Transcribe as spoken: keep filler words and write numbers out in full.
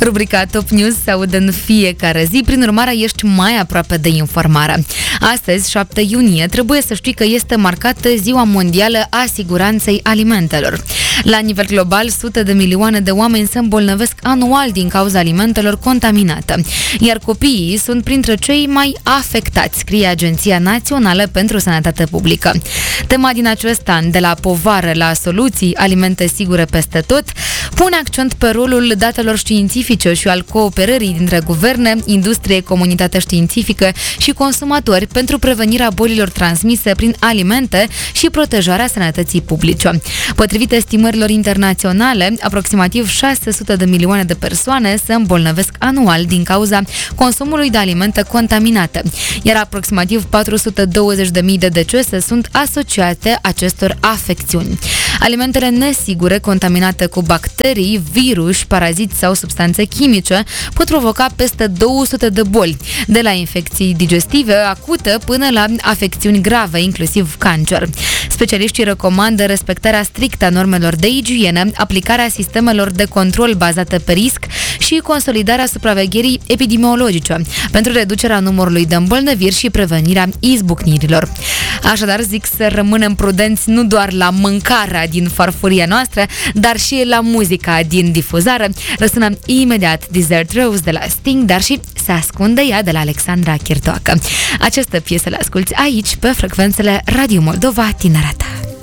Rubrica Top News se audă în fiecare zi, prin urmare ești mai aproape de informare. Astăzi, șapte iunie, trebuie să știi că este marcată Ziua Mondială a Siguranței Alimentelor. La nivel global, sute de milioane de oameni se îmbolnăvesc anual din cauza alimentelor contaminate, iar copiii sunt printre cei mai afectați, scrie Agenția Națională pentru Sănătate Publică. Tema din acest an, de la povară la soluții, alimente sigure peste tot, pune accent pe rolul datelor științifice și al cooperării dintre guverne, industrie, comunitate științifică și consumatori pentru prevenirea bolilor transmise prin alimente și protejarea sănătății publice. Potrivit estimărilor internaționale, aproximativ șase sute de milioane de persoane se îmbolnăvesc anual din cauza consumului de alimente contaminate, iar aproximativ patru sute douăzeci de mii de decese sunt asociate acestor afecțiuni. Alimentele nesigure, contaminate cu bacterii, virus, paraziți sau substanțe chimice, pot provoca peste două sute de boli, de la infecții digestive acute până la afecțiuni grave, inclusiv cancer. Specialiștii recomandă respectarea strictă a normelor de igienă, aplicarea sistemelor de control bazate pe risc și consolidarea supravegherii epidemiologice pentru reducerea numărului de îmbolnăviri și prevenirea izbucnirilor. Așadar, zic să rămânem prudenți nu doar la mâncarea din farfuria noastră, dar și la muzica din difuzare. Răsună imediat Desert Rose de la Sting, dar și Se ascunde ea de la Alexandra Chirtoacă. Aceste piese le asculți aici, pe frecvențele Radio Moldova Tineretă.